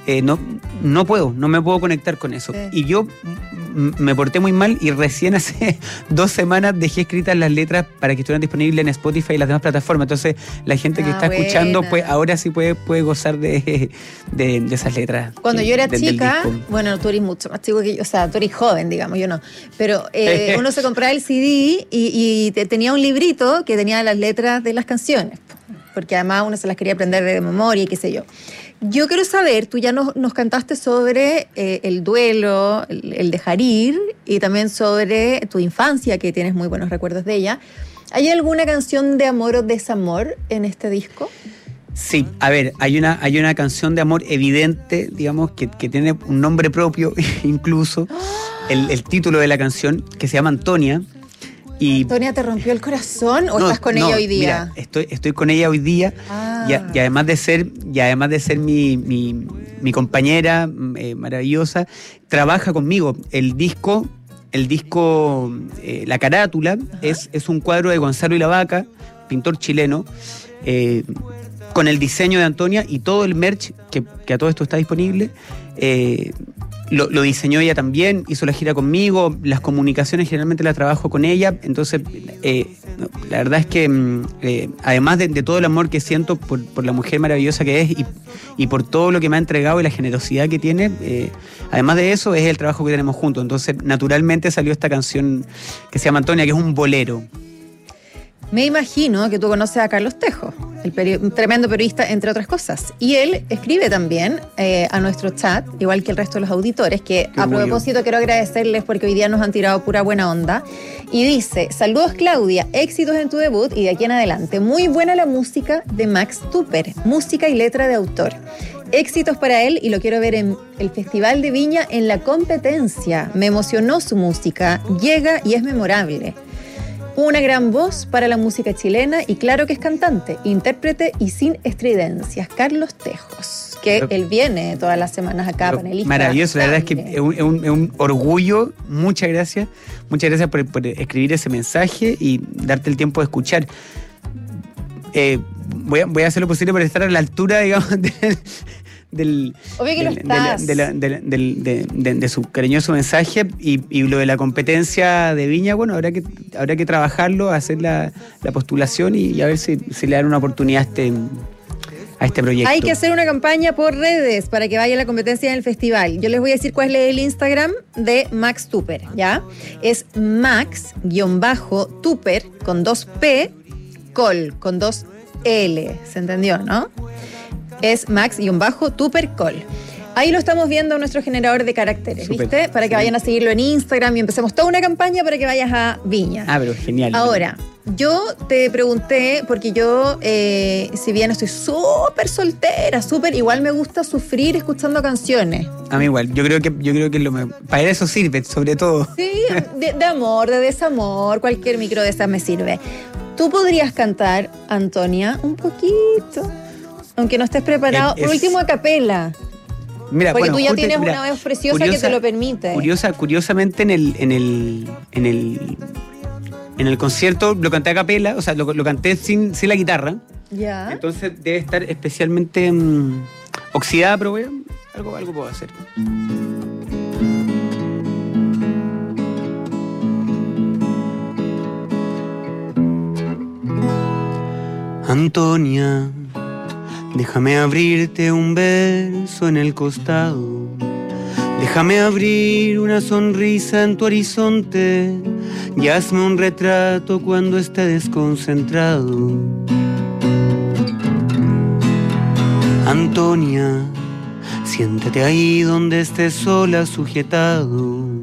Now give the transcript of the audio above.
no me puedo conectar con eso. Sí. Y yo me porté muy mal y recién hace 2 semanas dejé escritas las letras para que estuvieran disponibles en Spotify y las demás plataformas. Entonces la gente que está escuchando, pues ahora sí puede gozar de esas letras. Cuando yo era chica, bueno, tú eres mucho más chico que yo, o sea, tú eres joven, digamos, yo no. Pero uno se compraba el CD y tenía un librito que tenía las letras de las canciones, porque además uno se las quería aprender de memoria y qué sé yo. Yo quiero saber, tú ya nos cantaste sobre el duelo, el dejar ir, y también sobre tu infancia, que tienes muy buenos recuerdos de ella. ¿Hay alguna canción de amor o desamor en este disco? Sí, a ver, hay una canción de amor evidente, digamos, que tiene un nombre propio, incluso, el título de la canción, que se llama Antonia. Y ¿Antonia te rompió el corazón o estás con ella hoy día? Mira, estoy con ella hoy día y además de ser mi compañera maravillosa, trabaja conmigo. El disco, la carátula, es un cuadro de Gonzalo Ilavaca, pintor chileno, con el diseño de Antonia y todo el merch que a todo esto está disponible. Lo diseñó ella también, hizo la gira conmigo, las comunicaciones generalmente las trabajo con ella, entonces la verdad es que además de todo el amor que siento por la mujer maravillosa que es y por todo lo que me ha entregado y la generosidad que tiene, además de eso es el trabajo que tenemos juntos, entonces naturalmente salió esta canción que se llama Antonia, que es un bolero. Me imagino que tú conoces a Carlos Tejo, un tremendo periodista, entre otras cosas. Y él escribe también a nuestro chat, igual que el resto de los auditores, que a propósito quiero agradecerles porque hoy día nos han tirado pura buena onda. Y dice: saludos Claudia, éxitos en tu debut y de aquí en adelante. Muy buena la música de Max Tupper, música y letra de autor. Éxitos para él y lo quiero ver en el Festival de Viña en la competencia. Me emocionó su música, llega y es memorable. Una gran voz para la música chilena y claro que es cantante, intérprete y sin estridencias. Carlos Tejos, que él viene todas las semanas acá, panelista. Maravilloso, la verdad es que es un orgullo. Muchas gracias por escribir ese mensaje y darte el tiempo de escuchar. Voy a hacer lo posible para estar a la altura, digamos, de su cariñoso mensaje y lo de la competencia de Viña, bueno, habrá que trabajarlo, hacer la postulación y a ver si le dan una oportunidad a este proyecto. Hay que hacer una campaña por redes para que vaya a la competencia en el festival. Yo les voy a decir cuál es el Instagram de Max Tupper, ¿ya? Es Max-Tupper con 2P, Col con 2L, ¿se entendió, no? Es Max-Tupper Col. Ahí lo estamos viendo en nuestro generador de caracteres, Súper, ¿viste? Para que vayan a seguirlo en Instagram y empecemos toda una campaña para que vayas a Viña. Pero genial. Ahora, yo te pregunté, porque yo, si bien estoy súper soltera, igual me gusta sufrir escuchando canciones. A mí igual, yo creo que para eso sirve, sobre todo. Sí, de amor, de desamor, cualquier micro de esas me sirve. ¿Tú podrías cantar, Antonia, un poquito? Aunque no estés preparado, por último a capela. Mira, porque tú ya tienes una voz preciosa que te lo permite. Curiosamente en el concierto lo canté a capela, o sea, lo canté sin la guitarra. Ya. Entonces debe estar especialmente oxidada, pero bueno, algo puedo hacer. Antonia, déjame abrirte un beso en el costado. Déjame abrir una sonrisa en tu horizonte y hazme un retrato cuando esté desconcentrado. Antonia, siéntate ahí donde estés sola sujetado.